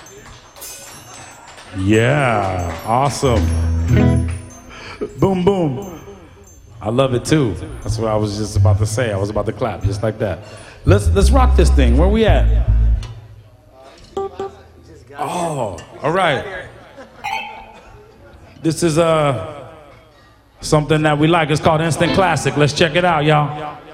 Yeah, awesome. Boom, boom. I love it too. That's what I was just about to say. I was about to clap just like that. Let's rock this thing. Where we at? Oh, all right. This is something that we like. It's called Instant Classic. Let's check it out, y'all.